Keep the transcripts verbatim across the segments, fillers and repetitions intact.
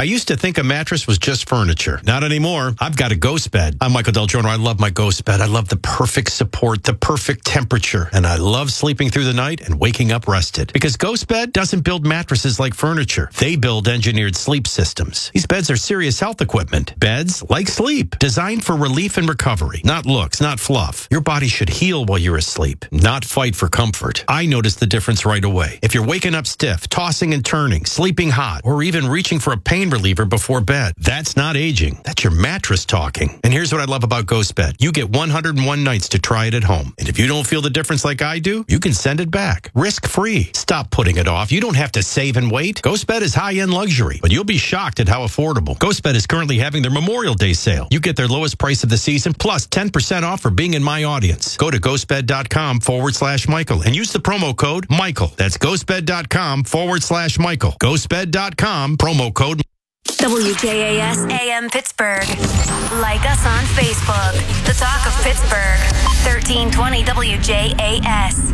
I used to think a mattress was just furniture. Not anymore. I've got a Ghost Bed. I'm Michael Del Giorno. I love my Ghost Bed. I love the perfect support, the perfect temperature, and I love sleeping through the night and waking up rested. Because Ghost Bed doesn't build mattresses like furniture. They build engineered sleep systems. These beds are serious health equipment. Beds like sleep, designed for relief and recovery. Not looks, not fluff. Your body should heal while you're asleep, not fight for comfort. I noticed the difference right away. If you're waking up stiff, tossing and turning, sleeping hot, or even reaching for a pain reliever before bed, that's not aging. That's your mattress talking. And here's what I love about Ghost Bed. You get one hundred one nights to try it at home. And if you don't feel the difference like I do, you can send it back. Risk-free. Stop putting it off. You don't have to save and wait. Ghost Bed is high-end luxury, but you'll be shocked at how affordable. Ghost Bed is currently having their Memorial Day sale. You get their lowest price of the season, plus ten percent off for being in my audience. Go to ghostbed.com forward slash Michael and use the promo code Michael. That's ghostbed.com forward slash Michael. Ghostbed.com, promo code W J A S A M Pittsburgh. Like us on Facebook. The Talk of Pittsburgh. thirteen twenty W J A S.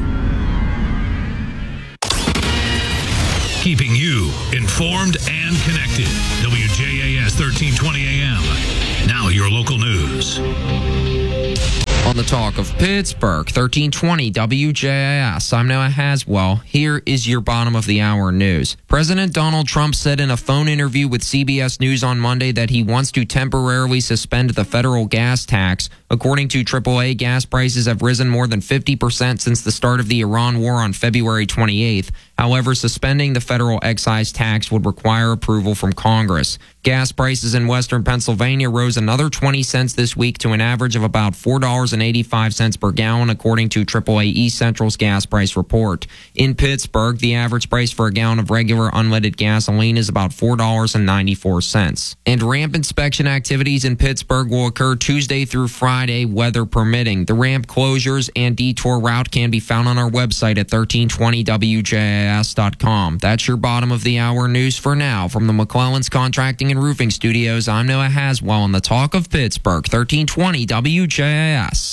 Keeping you informed and connected. W J A S thirteen twenty A M. Now your local news. On the Talk of Pittsburgh, thirteen twenty W J A S. I'm Noah Haswell. Here is your bottom of the hour news. President Donald Trump said in a phone interview with C B S News on Monday that he wants to temporarily suspend the federal gas tax. According to triple A, gas prices have risen more than fifty percent since the start of the Iran war on February twenty-eighth. However, suspending the federal excise tax would require approval from Congress. Gas prices in western Pennsylvania rose another twenty cents this week to an average of about four dollars and eighty-five cents per gallon, according to triple A East Central's gas price report. In Pittsburgh, the average price for a gallon of regular unleaded gasoline is about four dollars and ninety-four cents. And ramp inspection activities in Pittsburgh will occur Tuesday through Friday, weather permitting. The ramp closures and detour route can be found on our website at thirteen twenty W J A S dot com. That's your bottom of the hour news for now. From the McClellan's Contracting and Roofing Studios, I'm Noah Haswell on the Talk of Pittsburgh, thirteen twenty W J A S.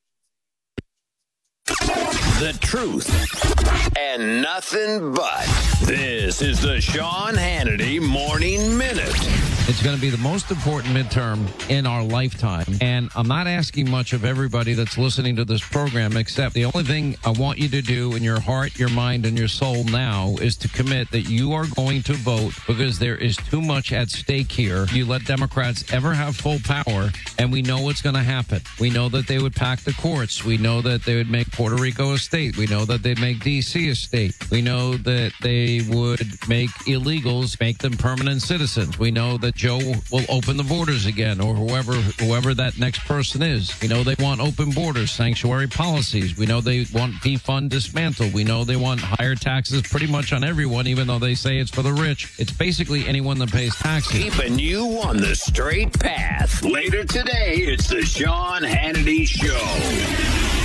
The truth and nothing but. This is the Sean Hannity Morning Minute. It's going to be the most important midterm in our lifetime. And I'm not asking much of everybody that's listening to this program, except the only thing I want you to do in your heart, your mind, and your soul now is to commit that you are going to vote, because there is too much at stake here. You let Democrats ever have full power, and we know what's going to happen. We know that they would pack the courts. We know that they would make Puerto Rico a state. We know that they'd make D C a state. We know that they would make illegals, make them permanent citizens. We know that Joe will open the borders again, or whoever whoever that next person is. We know they want open borders, sanctuary policies. We know they want defund, dismantle. We know they want higher taxes pretty much on everyone, even though they say it's for the rich. It's basically anyone that pays taxes. Keeping you on the straight path. Later today, it's the Sean Hannity Show.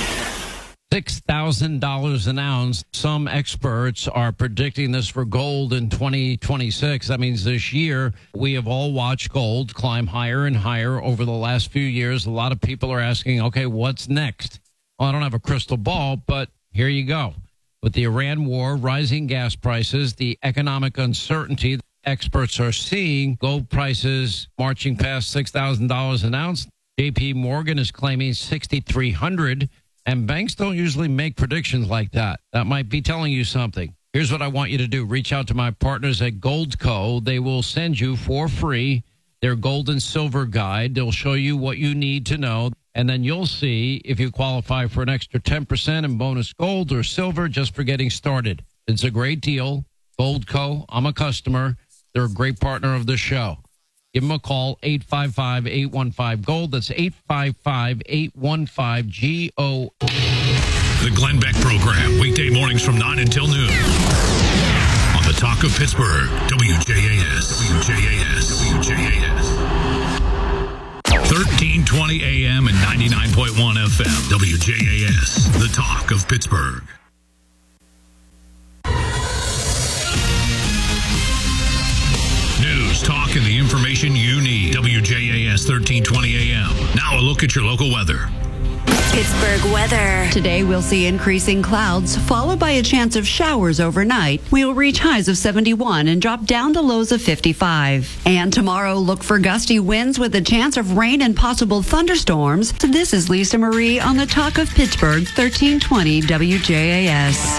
six thousand dollars an ounce. Some experts are predicting this for gold in twenty twenty-six. That means this year we have all watched gold climb higher and higher over the last few years. A lot of people are asking, okay, what's next? Well, I don't have a crystal ball, but here you go. With the Iran war, rising gas prices, the economic uncertainty, experts are seeing gold prices marching past six thousand dollars an ounce. J P Morgan is claiming six thousand three hundred dollars. And banks don't usually make predictions like that. That might be telling you something. Here's what I want you to do. Reach out to my partners at Goldco. They will send you for free their gold and silver guide. They'll show you what you need to know. And then you'll see if you qualify for an extra ten percent in bonus gold or silver just for getting started. It's a great deal. Goldco, I'm a customer. They're a great partner of the show. Give them a call, eight five five, eight one five, GOLD. That's eight five five, eight one five, G O. The Glenn Beck Program, weekday mornings from nine until noon. On the Talk of Pittsburgh, W J A S, W J A S, W J A S. thirteen twenty A M and ninety-nine point one F M, W J A S, the Talk of Pittsburgh. News, talk, and the information you need. W J A S thirteen twenty A M. Now a look at your local weather. Pittsburgh weather. Today we'll see increasing clouds, followed by a chance of showers overnight. We will reach highs of seventy-one and drop down to lows of fifty-five. And tomorrow, look for gusty winds with a chance of rain and possible thunderstorms. This is Lisa Marie on the Talk of Pittsburgh, thirteen twenty W J A S.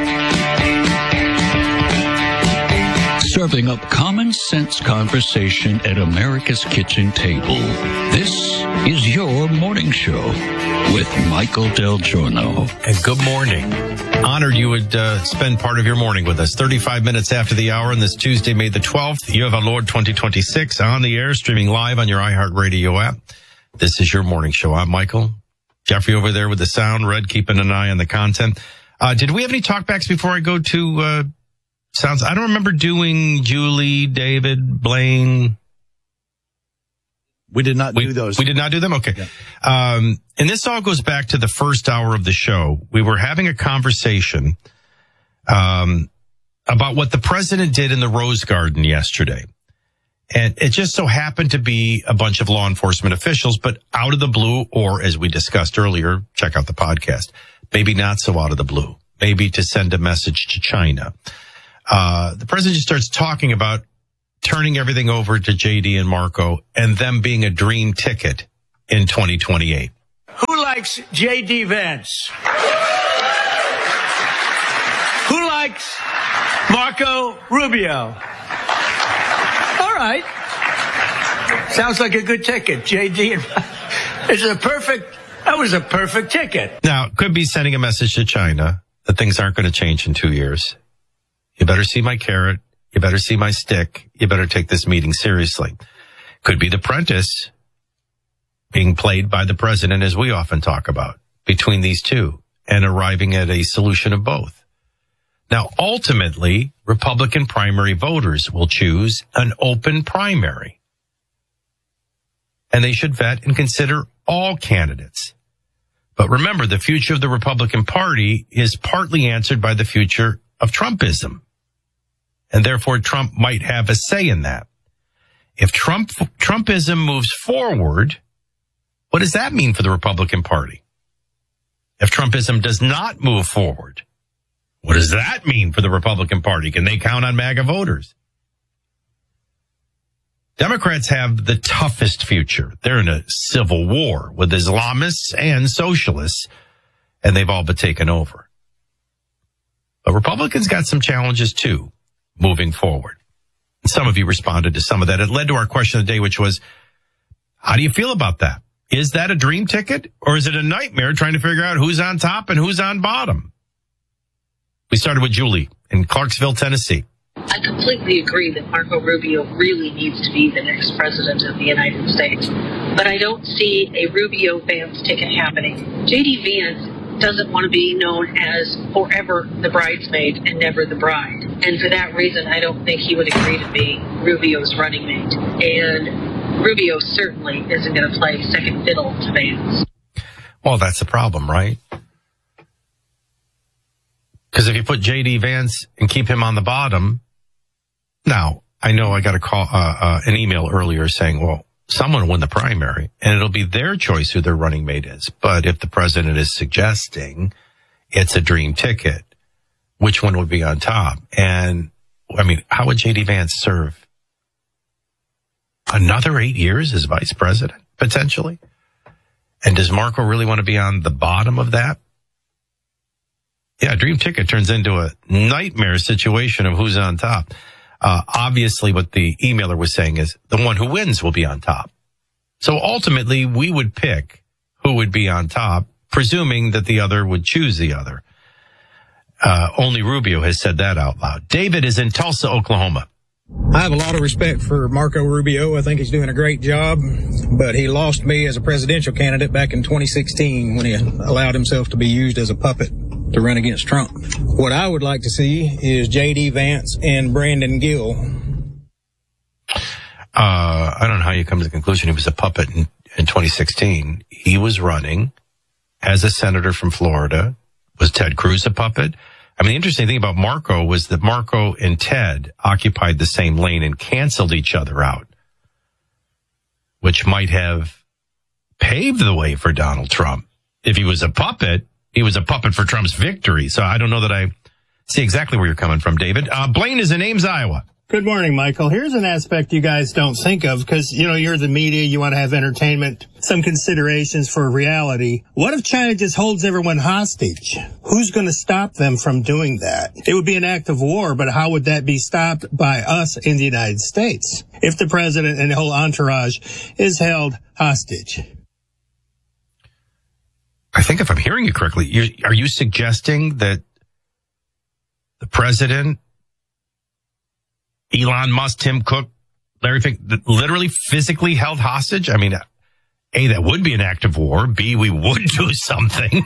Serving up common sense conversation at America's kitchen table. This is your morning show with Michael Del Giorno. And good morning. Honored you would uh, spend part of your morning with us. thirty-five minutes after the hour on this Tuesday, May the twelfth, Year of our Lord twenty twenty-six, on the air, streaming live on your iHeartRadio app. This is your morning show. I'm Michael. Jeffrey over there with the sound, Red keeping an eye on the content. Uh, did we have any talkbacks before I go to uh, sounds? I don't remember doing Julie, David, Blaine. We did not we, do those. We did not do them? Okay. Yeah. Um, and this all goes back to the first hour of the show. We were having a conversation um, about what the president did in the Rose Garden yesterday. And it just so happened to be a bunch of law enforcement officials, but out of the blue, or as we discussed earlier, check out the podcast, maybe not so out of the blue, maybe to send a message to China. Uh, the president just starts talking about turning everything over to J D and Marco and them being a dream ticket in twenty twenty-eight. Who likes J D Vance? Who likes Marco Rubio? All right. Sounds like a good ticket, J D. It's a perfect, that was a perfect ticket. Now, could be sending a message to China that things aren't going to change in two years. You better see my carrot. You better see my stick. You better take this meeting seriously. Could be the Prentice being played by the president, as we often talk about, between these two and arriving at a solution of both. Now, ultimately, Republican primary voters will choose an open primary. And they should vet and consider all candidates. But remember, the future of the Republican Party is partly answered by the future of Trumpism. And therefore, Trump might have a say in that. If Trump Trumpism moves forward, what does that mean for the Republican Party? If Trumpism does not move forward, what does that mean for the Republican Party? Can they count on MAGA voters? Democrats have the toughest future. They're in a civil war with Islamists and socialists, and they've all but taken over. But Republicans got some challenges too, moving forward. Some of you responded to some of that. It led to our question of the day, which was, how do you feel about that? Is that a dream ticket, or is it a nightmare trying to figure out who's on top and who's on bottom? We started with Julie in Clarksville, Tennessee. I completely agree that Marco Rubio really needs to be the next president of the United States. But I don't see a Rubio-Vance ticket happening. J D Vance doesn't want to be known as forever the bridesmaid and never the bride. And for that reason, I don't think he would agree to be Rubio's running mate. And Rubio certainly isn't going to play second fiddle to Vance. Well, that's the problem, right? Because if you put J D Vance and keep him on the bottom, now, I know I got a call, uh, uh, an email earlier saying, well, someone will win the primary, and it'll be their choice who their running mate is. But if the president is suggesting it's a dream ticket, which one would be on top? And, I mean, how would J D Vance serve? Another eight years as vice president, potentially? And does Marco really want to be on the bottom of that? Yeah, dream ticket turns into a nightmare situation of who's on top. Uh, obviously, what the emailer was saying is the one who wins will be on top. So ultimately, we would pick who would be on top, presuming that the other would choose the other. Uh, only Rubio has said that out loud. David is in Tulsa, Oklahoma. I have a lot of respect for Marco Rubio. I think he's doing a great job, but he lost me as a presidential candidate back in twenty sixteen when he allowed himself to be used as a puppet to run against Trump. What I would like to see is J D Vance and Brandon Gill. Uh, I don't know how you come to the conclusion he was a puppet in, in twenty sixteen. He was running as a senator from Florida. Was Ted Cruz a puppet? I mean, the interesting thing about Marco was that Marco and Ted occupied the same lane and canceled each other out, which might have paved the way for Donald Trump. if he was a puppet, he was a puppet for Trump's victory. So I don't know that I see exactly where you're coming from, David. Uh, Blaine is in Ames, Iowa. Good morning, Michael. Here's an aspect you guys don't think of because, you know, you're the media. You want to have entertainment, some considerations for reality. What if China just holds everyone hostage? Who's going to stop them from doing that? It would be an act of war, but how would that be stopped by us in the United States if the president and the whole entourage is held hostage? I think if I'm hearing you correctly, you're, are you suggesting that the president, Elon Musk, Tim Cook, Larry Fink, literally physically held hostage? I mean, A, that would be an act of war. B, we would do something.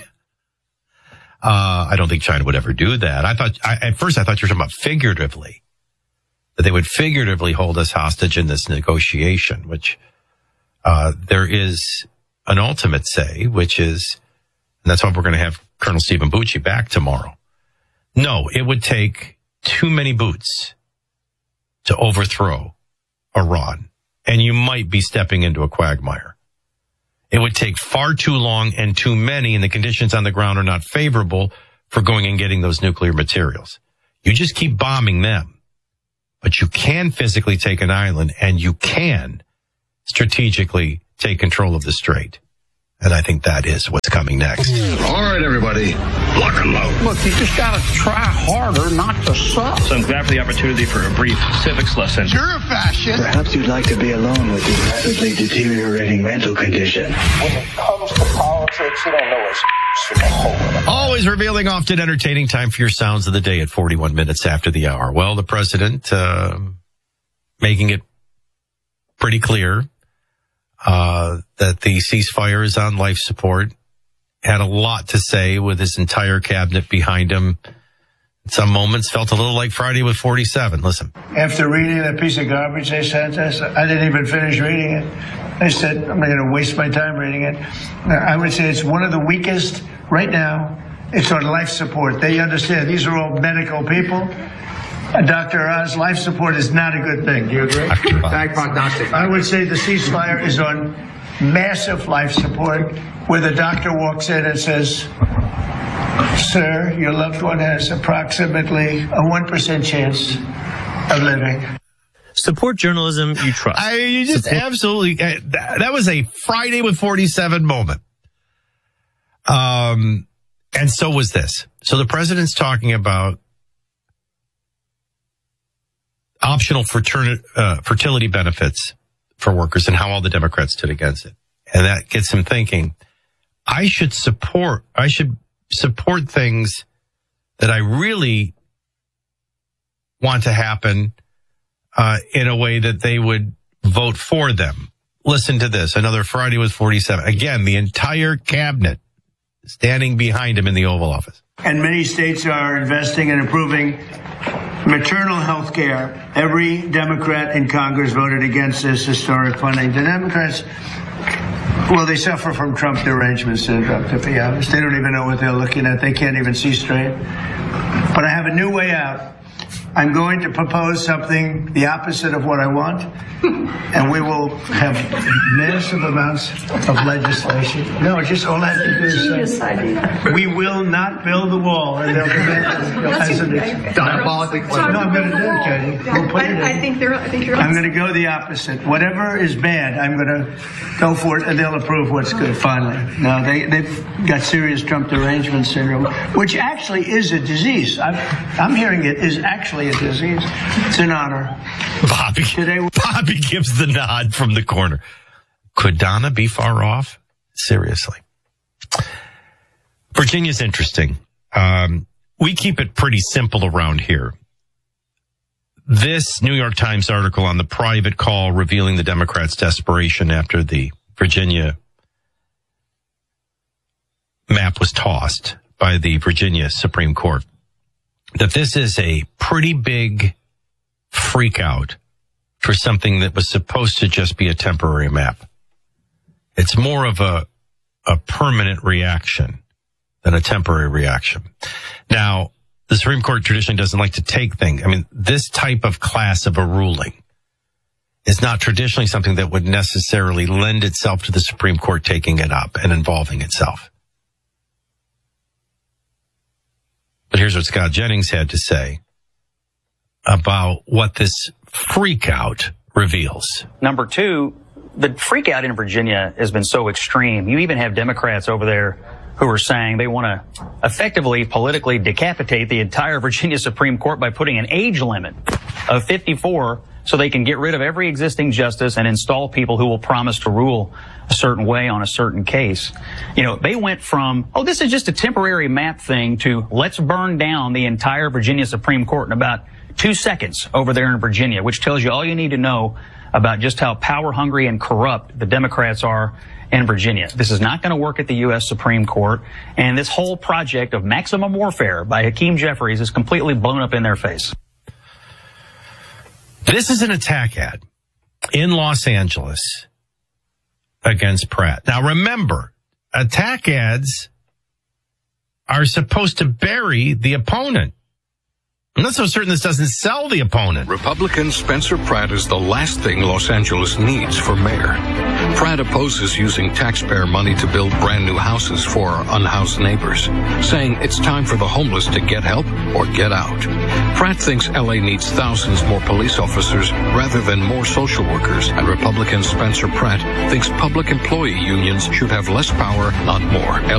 Uh, I don't think China would ever do that. I thought, I, at first I thought you were talking about figuratively, that they would figuratively hold us hostage in this negotiation, which, uh, there is an ultimate say, which is, and that's why we're going to have Colonel Stephen Bucci back tomorrow. No, it would take too many boots to overthrow Iran, and you might be stepping into a quagmire. It would take far too long and too many, and the conditions on the ground are not favorable for going and getting those nuclear materials. You just keep bombing them, but you can physically take an island, and you can strategically take control of the strait. And I think that is what's coming next. All right, everybody, lock and load. Look, you just got to try harder not to suck. So I'm glad for the opportunity for a brief civics lesson. You're a fascist. Perhaps you'd like to be alone with your rapidly deteriorating mental condition. When it comes to politics, you don't know what's Always revealing, often entertaining. Time for your sounds of the day at forty-one minutes after the hour. Well, the president uh, making it pretty clear Uh, that the ceasefire is on life support, had a lot to say with his entire cabinet behind him. In some moments felt a little like Friday with forty-seven. Listen. After reading that piece of garbage they sent us, I didn't even finish reading it. I said, I'm not going to waste my time reading it. I would say it's one of the weakest right now. It's on life support. They understand these are all medical people. Uh, Doctor Oz, life support is not a good thing. Do you agree? Bad prognostic. I would say the ceasefire is on massive life support, where the doctor walks in and says, sir, your loved one has approximately a one percent chance of living. Support journalism you trust. I, you just Support. absolutely, uh, that, that was a Friday with forty-seven moment. Um, and so was this. So the president's talking about optional fraterni- uh, fertility benefits for workers and how all the Democrats stood against it. And that gets him thinking, I should support, I should support things that I really want to happen uh, in a way that they would vote for them. Listen to this. Another Friday with forty-seven. Again, the entire cabinet standing behind him in the Oval Office. And many states are investing and approving maternal health care. Every Democrat in Congress voted against this historic funding. The Democrats, well, they suffer from Trump derangement syndrome, to be honest. They don't even know what they're looking at. They can't even see straight. But I have a new way out. I'm going to propose something the opposite of what I want, and we will have massive amounts of legislation. No, just all I have to do is say, we will not build the wall, and they'll come in as an diabolically. No, I'm going to do it, Katie. We'll put it in. I think they're. I think you're. I'm going to go the opposite. Whatever is bad, I'm going to go for it, and they'll approve what's good. Finally, no, they they've got serious Trump derangement syndrome, which actually is a disease. I'm, I'm hearing it is actually a disease. It's an honor. Bobby, Today, Bobby gives the nod from the corner. Could Donna be far off? Seriously. Virginia's interesting. Um, we keep it pretty simple around here. This New York Times article on the private call revealing the Democrats' desperation after the Virginia map was tossed by the Virginia Supreme Court, that this is a pretty big freak out for something that was supposed to just be a temporary map. It's more of a, a permanent reaction than a temporary reaction. Now, the Supreme Court traditionally doesn't like to take things. I mean, this type of class of a ruling is not traditionally something that would necessarily lend itself to the Supreme Court taking it up and involving itself. But here's what Scott Jennings had to say about what this freakout reveals. Number two, the freakout in Virginia has been so extreme. You even have Democrats over there who are saying they want to effectively politically decapitate the entire Virginia Supreme Court by putting an age limit of fifty-four so they can get rid of every existing justice and install people who will promise to rule a certain way on a certain case. You know, they went from, oh, this is just a temporary map thing to let's burn down the entire Virginia Supreme Court in about two seconds over there in Virginia, which tells you all you need to know about just how power hungry and corrupt the Democrats are in Virginia. This is not going to work at the U S Supreme Court. And this whole project of maximum warfare by Hakeem Jeffries is completely blown up in their face. This is an attack ad in Los Angeles against Pratt. Now, remember, attack ads are supposed to bury the opponent. I'm not so certain this doesn't sell the opponent. Republican Spencer Pratt is the last thing Los Angeles needs for mayor. Pratt opposes using taxpayer money to build brand new houses for our unhoused neighbors, saying it's time for the homeless to get help or get out. Pratt thinks L A needs thousands more police officers rather than more social workers, and Republican Spencer Pratt thinks public employee unions should have less power, not more.